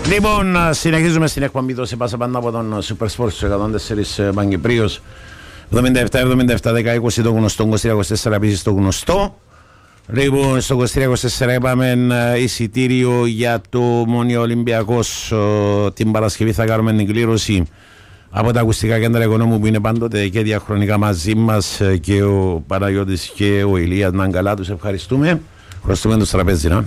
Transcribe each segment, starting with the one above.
Λοιπόν, συνεχίζουμε στην εκπομπή του σε πάσα πάντα από τον Super Sports 104 Παγκυπρίος 77-17-10-20 το γνωστό, 23-24 επίσης το γνωστό. Λοιπόν, στο 23-24 είπαμε εισιτήριο για το Ομόνιο Ολυμπιακός. Την Παρασκευή θα κάνουμε την κλήρωση από τα ακουστικά κέντρα Οικονόμου που είναι πάντοτε και διαχρονικά μαζί μας, και ο Παναγιώτης και ο Ηλίας. Να είναι καλά, τους ευχαριστούμε. Χρωστούμε τους τραπέζι, να.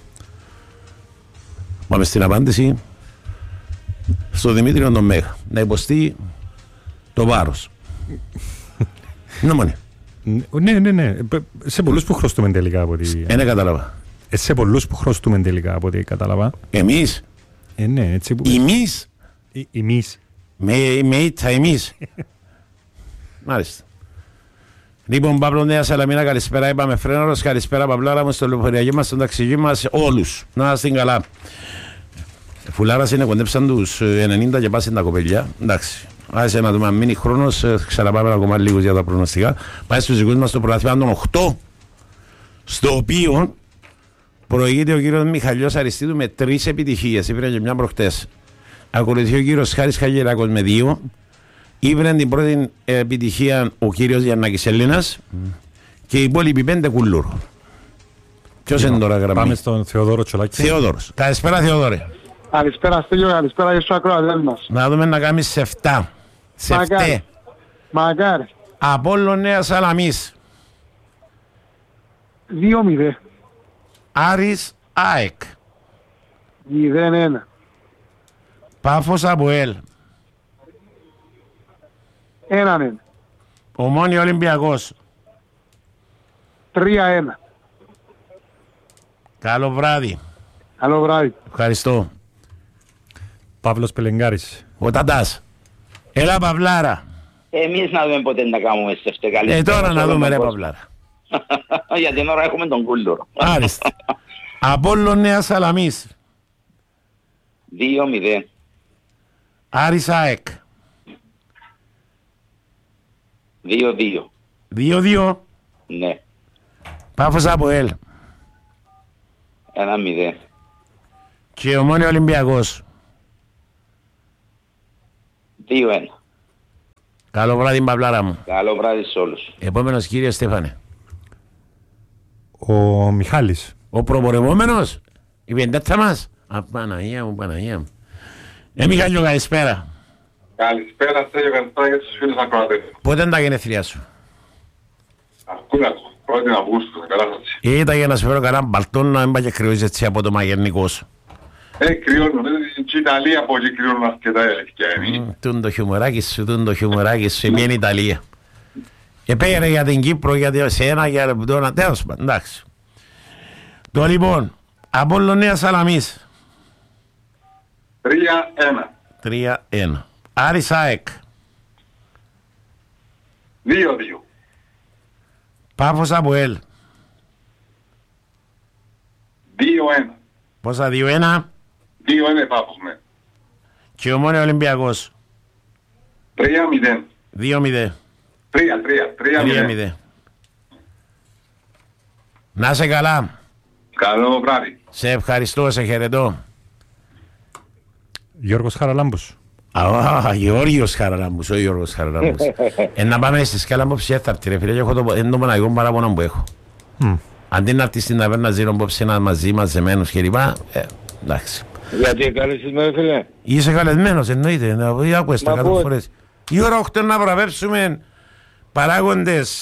Πάμε στην απάντηση στο Δημήτριο τον Μέγα να υποστεί το βάρος. Είναι μόνοι. Ναι. Σε πολλούς που χρωστούμε τελικά από ό,τι... Δεν κατάλαβα. Σε πολλούς που χρωστούμε τελικά από ό,τι κατάλαβα. Εμείς. Ναι, έτσι που... Εμείς. Εμείς. Με ήττα εμείς. Μάλιστα. Λοιπόν, Παύλο, Νέα Σαλαμίνα, καλησπέρα. Είπαμε Φρέναρος, καλησπέρα Παυλάρα μου, στο λεωφοριακό μας, στον ταξιγί μας, όλους. Να είστε καλά. Φουλάρας είναι, κοντέψαν τους 90 και πάσουν τα κοπελιά. Εντάξει. Άσε να δούμε, αν μείνει χρόνος, ξαναπάμε ακόμα λίγο για τα προγνωστικά. Πάει στους δικούς μας στο πρωτάθλημα των 8, στο οποίο προηγείται ο κύριος Μιχαλιός Αριστίδου με 3 επιτυχίες. Ήπρε και μια προχτές. Ακολουθεί ο κύριος Χάρης Χαγεράκος με 2. Ήπρε την πρώτη επιτυχία ο κύριος Γιαννάκης Έλληνας και οι υπόλοιποι 5 κουλούρ. Ποιος είναι τώρα γραμμή? Πάμε στον Θεοδόρο Τσολάκη. Θεόδωρος. Καλησπέρα Θεοδόρε. Καλησπέρα Στέλιο, καλησπέρα για στους ακροατές μας. Να δούμε να κάνεις σε 7. Σε 7. Μακάρι. Απόλλων Νέας Σαλαμής. 2-0. Άρης ΑΕΚ. 0-1. Πάφος Αποέλ. 1-1. Ομόνιο Ολυμπιακός. 3-1. Καλό βράδυ. Καλό βράδυ. Ευχαριστώ. Παύλος Πελεγκάρης. Ο Ταντάς. Έλα Παυλάρα. Εμείς να δούμε πότε να κάνουμε σε αυτό. Καλύτερα. Τώρα να δούμε ρε Παυλάρα. Για την ώρα έχουμε τον Κούλτουρο. Άριστα. Απόλλων Νέας Σαλαμής. 2-0. Άρης ΑΕΚ. 2-2. 2-2. Ναι. Πάφος Αποέλ. 1-0. Και Ομόνιο Ολυμπιακός. 2-1. Καλό βράδυ Παυλάρα μου. Καλό βράδυ σε όλους. Επόμενος κύριε Στέφανε. Ο Μιχάλης. Ο προπορευόμενος. Η πεντέτσα μας. Παναγία μου, Παναγία μου. Μιχάλιο, καλησπέρα. Καλησπέρα, Στέλιο, καλησπέρα για τους φίλους ακροατές. Πότε είναι τα γενέθλιά σου? Ακούνακο, 1η Αυγούστου, σε κατάσταση. Ήταν για να σου φέρω κανένα μπαλτόν να μην πάει και κρυώσεις έτσι από το μαγερνικό σου. Κρυώνουν, στην Ιταλία πολύ κρυώνουν αρκετά ελευκιά. Τούν το χιουμοράκι σου, τούν το χιουμοράκι σου, μια Ιταλία. Επέγαινε για την Κύπρο, για σένα, για τον τέλος πάντων, εντάξει. Το λοιπόν, Απόλλων Νέας Σαλαμής. 3-1. 3-1. Άρης ΑΕΚ. 2-2. Πάφος Αποέλ. 2-1. Πόσα 2-1. 2-1 Πάφος, ναι. Και Ομόνιο Ολυμπιακός. 3-0. 2-0. 3-0. Να είσαι καλά. Καλό βράδυ. Σε ευχαριστώ, σε χαιρετώ. Γιώργος Χαραλάμπος. Γεώργιος Χαραλάμπους, ο Γιώργος Χαραλάμπους. Να πάμε στη σκάλα μου ψιέθαρτη ρε φίλε, και έχω το μοναδικό παράπονο που έχω. Αντί να έρθει στην ταβέρνα ζήρων που ψήναν μαζί, μαζεμένους κλπ. Εντάξει. Γιατί καλέσεις με φίλε. Είσαι καλεσμένος, εννοείται, άκουες τα 100 φορές. Η ώρα 8 να βραβεύσουμε παράγοντες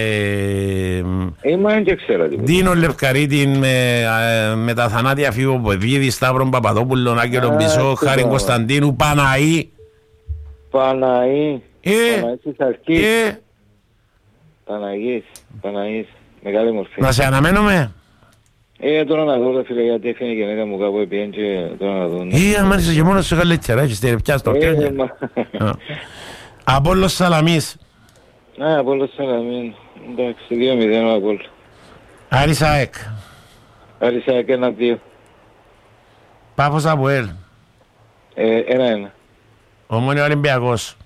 δεν ξέρω τι. Δίνο Λευκαρίτη με τα θανάτια Φιβοποδίδη, Σταύρον Παπαδόπουλον, Άγγελον Πισό, Χάριν Κωνσταντίνου, Παναή. Παναή. Παναής της Αρκής. Παναής. Μεγάλη μορφή. Να σε αναμένουμε. Τώρα να δω φίλε, γιατί έφυγε η γυναίκα μου κάπου επί και τώρα να δω. Αν είσαι και μόνος σου καλύτερα, έχεις τερεπιά στο κέρια. Απόλλων Σαλαμής. Απόλλων Σαλαμής. Εντάξει, 2-0 ο Απόλλων. Άρης ΑΕΚ. Άρης ΑΕΚ 1-2. Πάφος Αποέλ. 1-1. Ομόνιο Ολυμπιακός.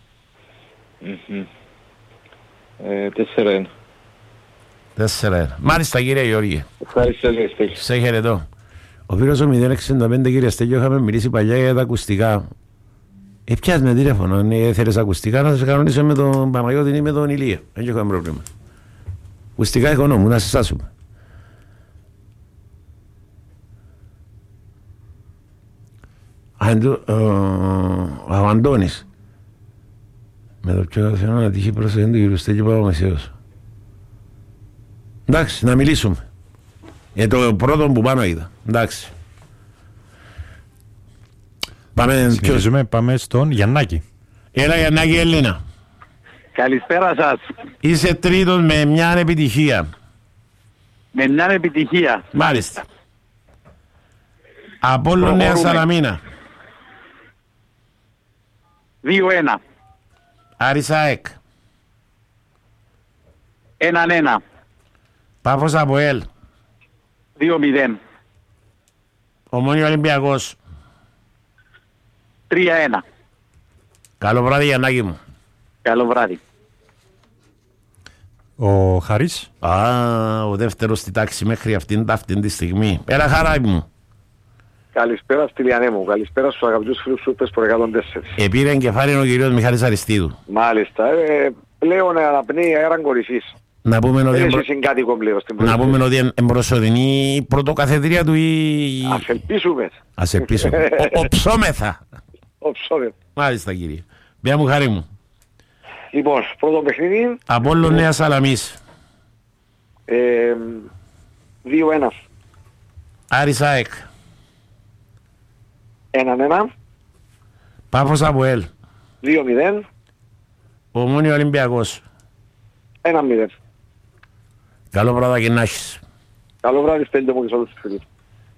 4-1. 4-1. Μάλιστα κύριε Γεώργη. Ευχαριστώ. Σε χαιρετώ. Ο φίλος ο 065, κύριε Στέγιο, είχαμε μιλήσει παλιά για τα ακουστικά. Πιάσ' με τηλέφωνο, αν θέλεις ακουστικά να σε κανονίσω με τον Παναγιώτη ή με τον Ηλία. Δεν έχω πρόβλημα. Ακουστικά οικονόμου, να σε σάσουμε. Ο Αντώνης. Με το πιο θέλω να τύχει πρόσθεση του κύριου Στέγιο Παπαμεσαίος. Εντάξει, να μιλήσουμε. Για το πρώτο που πάνω είδα. Εντάξει. Πάμε στον Γιαννάκη. Έλα Γιαννάκη Έλληνα. Καλησπέρα σας. Είσαι τρίτος με μια επιτυχία. Με μια επιτυχία. Μάλιστα. Απόλλων Νέα Σαλαμίνα. 2-1. Άρης ΑΕΚ. 1-1. Πάφος ΑΠΟΕΛ. 2-0. Ομόνιο Ολυμπιακός. 3-1. Καλό βράδυ Γιαννάκη μου. Καλό βράδυ. Ο Χαρίς. Ο δεύτερος στη τάξη μέχρι αυτήν τη στιγμή. Έλα χαρά μου. Καλησπέρα στη Λιανέ μου. Καλησπέρα στους αγαπητούς φίλους σου πες προ 104. Επήρε εγκεφάλαιο ο κύριος Μιχάλης Αριστίδου. Μάλιστα. Πλέον αναπνέει αέραν κορυφής. Να πούμε ότι είναι συγκάτοικο πλέον στην να πούμε ότι είναι προσωρινή πρωτοκαθεδρία του ή... Ας ελπίσουμε. Ας ελπίσουμε. Οψόμεθα. Οψόμεθα. Μάλιστα κύριε. Μια μου χάρη μου. Λοιπόν, πρώτο παιχνίδι. Απόλλων Νέα Σαλαμής. 2-1. Άρης ΑΕΚ. 1-1. Πάφος ΑΠΟΕΛ. 2-0. Ομόνιο Ολυμπιακός. 1-0. Καλό βράδυ και να έχεις. Καλό βράδυ στέλνετε μου και σε όλους τους φίλους.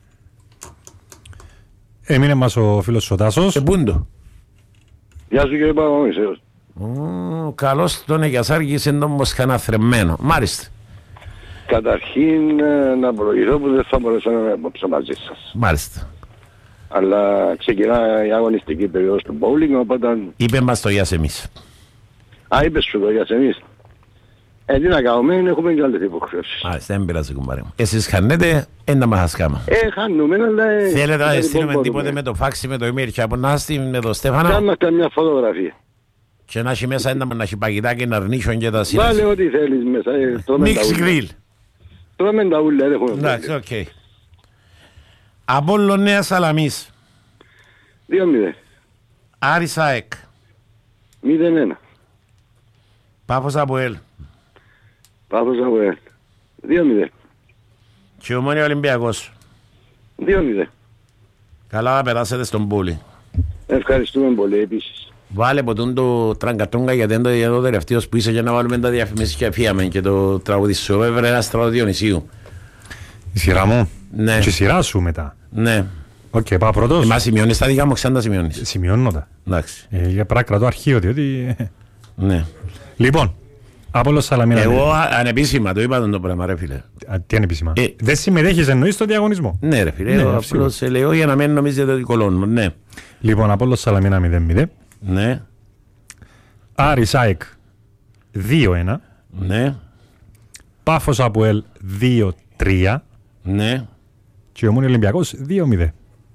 Έμεινε μας ο φίλος ο Τάσος. Πούντο. Γεια σου κύριε Παπαμεσαίος. Καλώς τον Εγιασάρκης είναι όμως καναθρεμμένο. Μάλιστα. Καταρχήν να προηγηθώ που δεν θα μπορέσω να είμαι μαζί σας. Μάλιστα. Αλλά ξεκινά η αγωνιστική περίοδος του bowling, οπότε... Είπε μας το γεια σε εμείς. Είπες σου το γεια σε εμείς. Τι να κάνουμε, έχουμε και άλλες υποχρεώσεις. Μάλιστα, δεν πειράζει κουμπάρε μου. Εσείς χάνετε, ένα μας χάσκάμα. Χάνουμε, αλλά... Θέλετε να στείλουμε τίποτε με το φάξι, με το email και από να στείλουμε με το Στέφανο. Κάμε καμιά φωτογραφία. Και να έχει μέσα ένα να έχει παγιτάκι, να αρνήσουν και τα σύνδεση. Βάλε ό,τι θέλεις μέσα. Μίξ γκριλ. Τρώμε τα ούλα, δεν έχουμε. Εντάξει, οκ. Απόλλων Νέα Σαλαμής. 2-0. Άρης ΑΕΚ. 0-1. Πάφος ΑΠΟΕΛ. Πάφος ΑΠΟΕΛ. 2-0. Και Ομόνιο Ολυμπιακός. 2-0. Καλά να περάσετε στον πόλη. Ευχαριστούμε πολύ επίσης. Βάλε από τον το τραγκατρόγκα γιατί είναι το τελευταίος που είσαι για να βάλουμε τα διαφημίσεις και αφίαμε και το τραγούδι σου. Βέβαια ένα στρατό Διονυσίου. Η σειρά μου. Ναι. Και η σειρά σου μετά. Ναι. Οκ, πάω πρώτος. Μα σημειώνεις τα δικά μου, ξανά τα σημειώνεις. Σημειώνω τα. Εντάξει. Για πράγμα το αρχείο, διότι... Ναι. Λοιπόν, Απόλλων Σαλαμίνα. Εγώ ανεπίσημα το είπα τον το πράγμα ρε φίλε. Τι ανεπίσημα. Δεν συμμετέχεις εννοείς στο διαγωνισμό. Ναι ρε φίλε, απλώς λέω για να μην νομίζετε ότι κολώνουμε. Ναι. Λοιπόν, Απόλλων Σαλαμίνα 0-0. Ναι. Άρης ΑΕΚ 2-1. Ναι. Πάφος ΑΠΟΕΛ 2-3. Ναι. Και Ομόνιο Ολυμπιακός 2-0.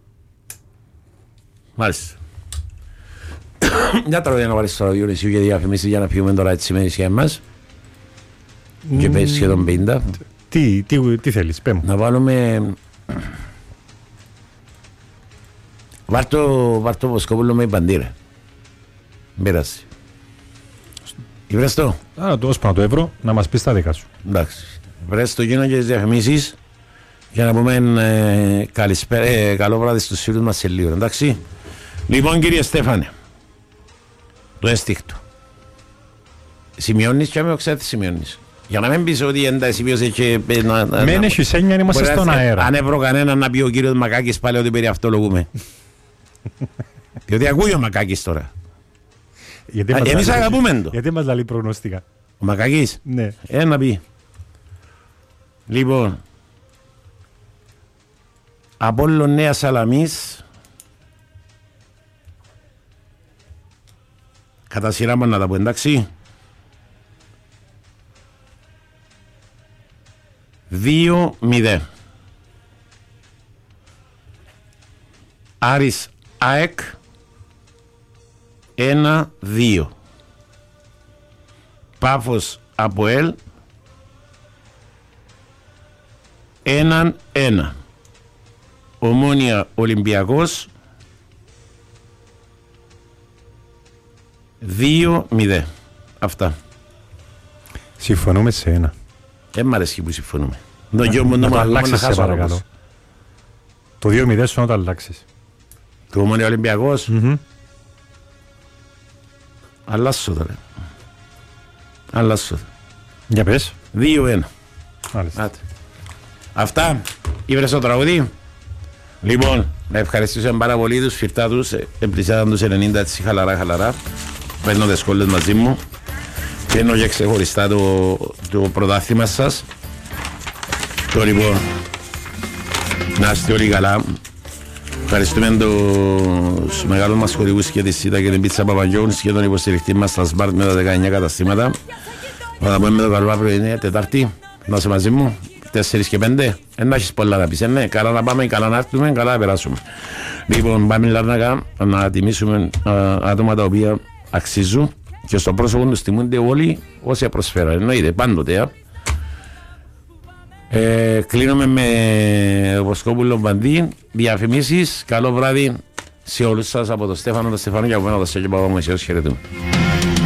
Μάλιστα. Μια τραγωδία να βάλεις στο Διονυσίου για διαφημίσεις για να πιούμε τώρα τις ημέρες για εμάς. Και πες σχεδόν 50. Τι θέλεις, πέ μου. Να βάλουμε... Βάρ' το Βοσκόπουλο με μπαντήρα. Μπέρασε. Βρες το. Το ώσπα να το ευρώ, να μας πεις τα δικά σου. Εντάξει. Βρες το γίνω και τις διαφημίσεις για να πούμε καλό βράδυ στους φίλους μας σε λίγο. Εντάξει. Λοιπόν κύριε Στέφανε, το έστιχτο. Σημειώνεις και με ξέρετε σημειώνεις. Για να μην πεις ότι εντά σημειώσες και... Μεν έχεις έννοια, είμαστε στον αέρα. Αν έβρω κανέναν να πει ο κύριος Μακάκης πάλι ότι περί αυτολογούμε. Διότι ακούει ο Μακάκης τώρα. Εμείς αγαπούμε το. Γιατί μας λαλεί προγνωστικά. Ο Μακάκης. Ναι. Να πει. Λοιπόν. Απόλλων Νέα Σαλαμής. Κατά σειρά μας να τα πω, εντάξει. 2-0. Άρης ΑΕΚ 1-2. Πάφος ΑΠΟΕΛ 1-1. Ομόνια Ολυμπιακός 2-0. Αυτά. Συμφωνούμε σε ένα. Δεν μ' αρέσει που συμφωνούμε. Το γιο μου Να το να αλλάξεις σε χάσω παρακαλώ. όμως. Το 2-0 σου να το αλλάξεις. Το Ομόνια Ολυμπιακός. Αλλάσω τώρα. Αλλάσω. Για πες. 2-1. Μάλιστα. Άτε. Αυτά. Ήβρες το τραγούδι. Λοιπόν, να ευχαριστήσω πάρα πολύ τους φυρτάτους. Εμπλησιάζαν τους 90 έτσι χαλαρά. Παίρνω τις κόλλες μαζί μου. Παίρνω και ξεχωριστά το πρωτάθλημα σας. Το λοιπόν, να είστε όλοι καλά. Ευχαριστούμε τους μεγάλους μας χορηγούς και τη ΣΥΤΑ και την Πίτσα Παπαγιώγουνς και τον υποστηριχτή μας στα Σμαρτ με τα 19 καταστήματα. Θα τα πούμε με το καλό αύριο είναι Τετάρτη. Να είσαι μαζί μου, 4 και 5. Δεν έχεις πολλά να πεις, ναι. Καλά να πάμε, καλά να έρθουμε, καλά να περάσουμε. Λοιπόν, πάμε Λάρνακα να τιμήσουμε άτομα τα οποία αξίζουν και στο πρόσωπο τους τιμούνται όλοι όσοι προσφέρουν. Εννοείται, πάντοτε. Κλείνουμε με Βοσκόπουλο Μπαντή. Διαφημίσεις. Καλό βράδυ σε όλους σας από τον Στέφανο, τον Στεφάνο και από μένα τον Στέφανο. Χαιρετούμε.